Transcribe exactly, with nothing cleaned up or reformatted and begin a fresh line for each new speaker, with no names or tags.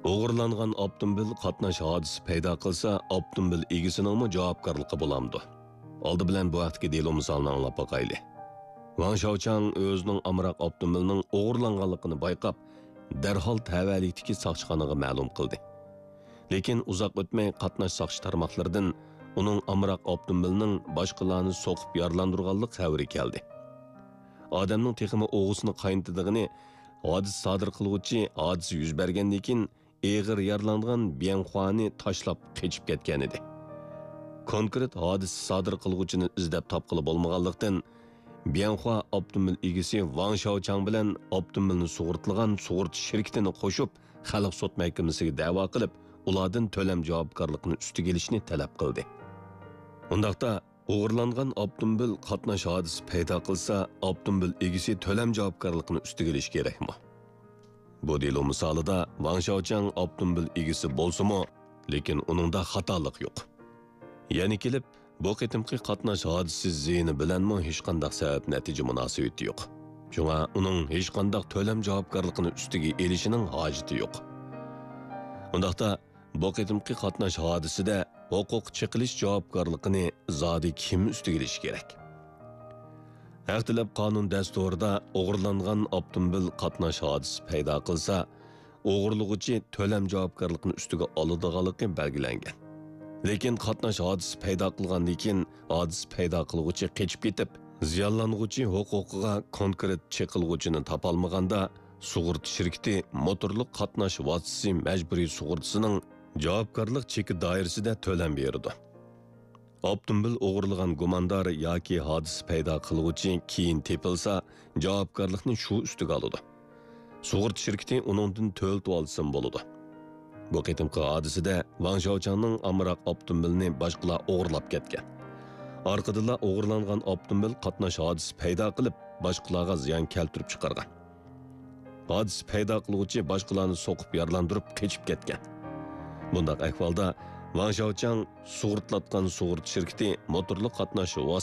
O'g'irlangan avtomobil qatnash hodisi paydo qilsa, avtomobil egasining javobgarligi bo'lamdi. Oldi bilan bu haqdagi delo misolini anglab boqayli. Wang Shaochang o'zining amroq avtomobilining o'g'irlanganligini bayqab, darhol tavallikdagi soqchixonaga ma'lum qildi. Lekin uzoq o'tmay qatnash soqchi tarmoqlaridan uning amroq avtomobilining boshqalarni so'qib yaralandırganlik xabari keldi. Odamning texmi o'g'usini qayntidigini hodis sodir qiluvchi hodisa yuz bergandan keyin eg'ir yaralangan Bianhuani tashlab qechib ketgan edi. Konkret hodisa sodir qiluvchini izlab topqili bo'lmaganlikdan Bianhua avtomobil egasi Wang Shaochang bilan avtomobilni sug'urtlagan sug'urta shirkatini qo'shib xalq sud mahkamasiga da'vo qilib, ulardan to'lam javobgarligini ustiga olishni talab qildi. Undaqda o'g'irlangan avtomobil qatnash hodisi paydo qilsa, avtomobil egasi to'lam javobgarligini ustiga olish kerakmi? Bu delo misolida Wang Shaochang avtomobil egasi bo'lsa-mu, lekin uningda xatolik yo'q. Ya'ni kelib, bu qitimqi qatnash hodisi zeyni bilanmi hech qanday sabab natija munosabati yo'q. Shunga uning hech qanday to'lam javobgarligini ustiga elishining hojati yo'q. Undaqda bu qitimqi qatnash hodisida huquq chiqilish javobgarligini zodi kim ustiga elishi kerak? Haqtilab qonun dasturida o'g'irlangan avtomobil qatnash hodisi paydo qilsa, o'g'irlug'uchi to'lam javobgarligini ustiga oladiganligi belgilangan. Lekin qatnash hodisi paydo qilgandan keyin hodis paydo qiluvchi qechib ketib, ziyonlanuvchi huquqiga konkret cheqilg'uchini topolmaganda, sug'urta shirkati motorliq qatnash vositasi majburiy sug'urtasining javobgarlik cheki doirasida to'lam berdi. Avtomobil o'g'irlagan gumondor yoki hodisa paydo qiluvchi keyin tepilsa, javobgarlikni shu ustiga oladi. Sug'urta shirkati uningdan to'ltib olsin bo'ladi. Bu qitimqi hodisada Wang Shaochangning amroq avtomobilni boshqalar o'g'irlab ketgan. Orqadala o'g'irlangan avtomobil qatnash hodisi paydo qilib, boshqalarga ziyon keltirib chiqargan. Hodisa paydo qiluvchi boshqalarni so'qib yaralantirib qechib ketgan. Bundaq ahvolda Wang Shaochang sug'urtlatgan sug'urta shirkati motorli qatnash